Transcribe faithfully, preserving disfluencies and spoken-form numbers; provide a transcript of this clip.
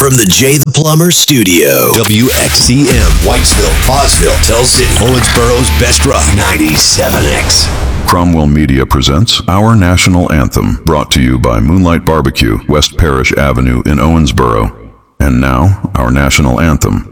from the Jay the Plumber studio. W X C M, Whitesville, Fossville, Tell City, Owensboro's best rock, ninety-seven X. Cromwell Media presents Our National Anthem, brought to you by Moonlight Barbecue, West Parish Avenue in Owensboro. And now, our national anthem.